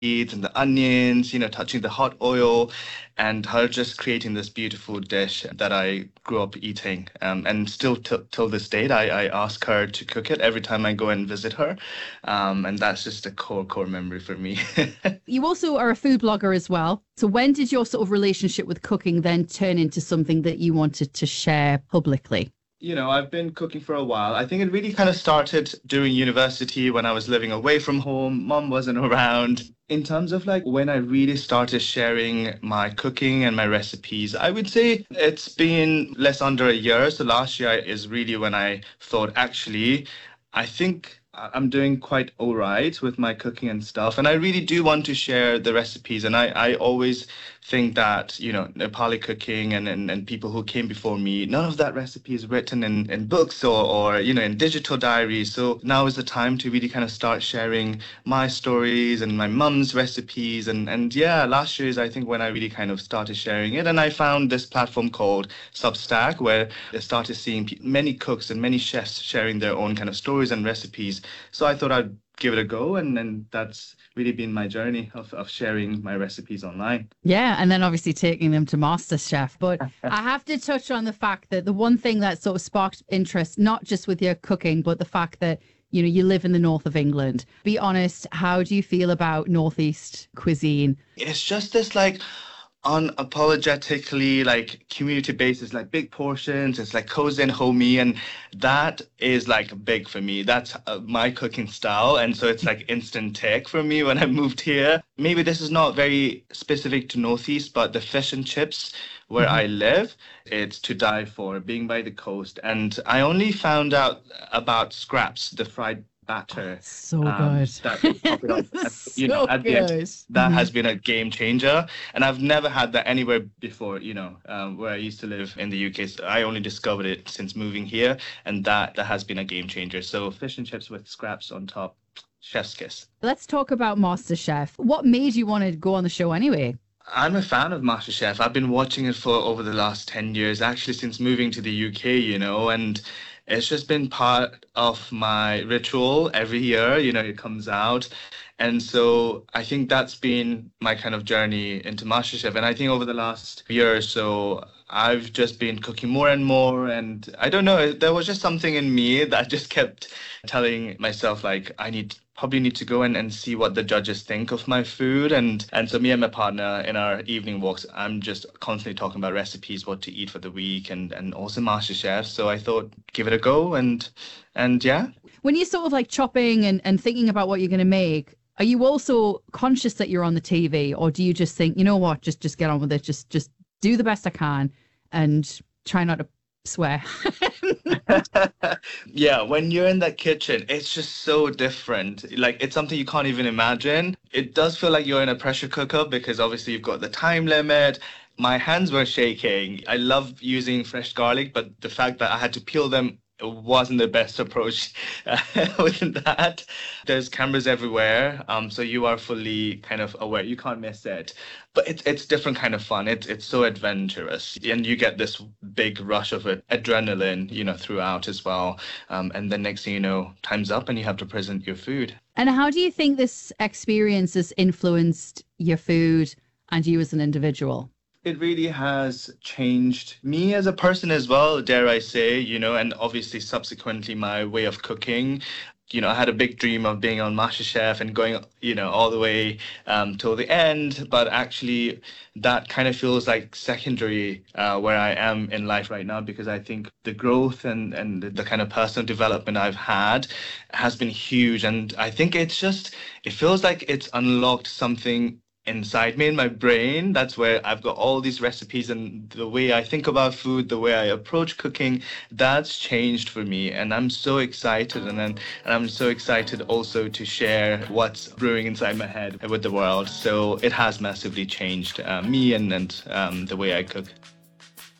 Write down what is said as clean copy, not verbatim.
and the onions, touching the hot oil, and her just creating this beautiful dish that I grew up eating. And still till this date, I ask her to cook it every time I go and visit her. And that's just a core memory for me. You also are a food blogger as well. So when did your sort of relationship with cooking then turn into something that you wanted to share publicly? I've been cooking for a while. I think it really kind of started during university when I was living away from home. Mom wasn't around. In terms of like when I really started sharing my cooking and my recipes, I would say it's been less under a year. So last year is really when I thought, actually, I think I'm doing quite all right with my cooking and stuff. And I really do want to share the recipes. And I always think that, Nepali cooking and people who came before me, none of that recipe is written in books or in digital diaries. So now is the time to really kind of start sharing my stories and my mum's recipes. And yeah, last year is, I think, when I really kind of started sharing it. And I found this platform called Substack, where I started seeing many cooks and many chefs sharing their own kind of stories and recipes. So I thought I'd give it a go. And that's really been my journey of sharing my recipes online. Yeah, and then obviously taking them to MasterChef. But I have to touch on the fact that the one thing that sort of sparked interest, not just with your cooking, but the fact that, you live in the north of England. Be honest, how do you feel about Northeast cuisine? It's just this like unapologetically like community basis, like big portions. It's like cozy and homey, and that is like big for me. That's my cooking style, and so it's like instant tick for me when I moved here. Maybe this is not very specific to Northeast, but the fish and chips where I live, it's to die for, being by the coast. And I only found out about scraps, the fried batter. So good. That pop it up So at the end. good. That has been a game changer. And I've never had that anywhere before, where I used to live in the UK. So I only discovered it since moving here. And that has been a game changer. So fish and chips with scraps on top, chef's kiss. Let's talk about MasterChef. What made you want to go on the show anyway? I'm a fan of MasterChef. I've been watching it for over the last 10 years, actually since moving to the UK, and it's just been part of my ritual every year, it comes out. And so I think that's been my kind of journey into MasterChef. And I think over the last year or so, I've just been cooking more and more. And I don't know, there was just something in me that just kept telling myself, like, probably need to go and see what the judges think of my food. And so me and my partner in our evening walks, I'm just constantly talking about recipes, what to eat for the week, and also MasterChef. So I thought, give it a go. And yeah. When you're sort of like chopping and thinking about what you're going to make, are you also conscious that you're on the TV, or do you just think, you know what, just get on with it, just do the best I can and try not to swear? Yeah, when you're in that kitchen, it's just so different. Like, it's something you can't even imagine. It does feel like you're in a pressure cooker because obviously you've got the time limit. My hands were shaking. I love using fresh garlic, but the fact that I had to peel them wasn't the best approach with that. There's cameras everywhere, so you are fully kind of aware. You can't miss it. But it's different kind of fun. It's so adventurous, and you get this big rush of adrenaline, throughout as well. And then next thing you know, time's up, and you have to present your food. And how do you think this experience has influenced your food and you as an individual? It really has changed me as a person as well, dare I say, and obviously subsequently my way of cooking. I had a big dream of being on MasterChef and going, all the way till the end. But actually, that kind of feels like secondary where I am in life right now, because I think the growth and the kind of personal development I've had has been huge. And I think it feels like it's unlocked something inside me, in my brain. That's where I've got all these recipes, and the way I think about food, the way I approach cooking, that's changed for me. And I'm so excited, and I'm so excited also to share what's brewing inside my head with the world. So it has massively changed me and the way I cook.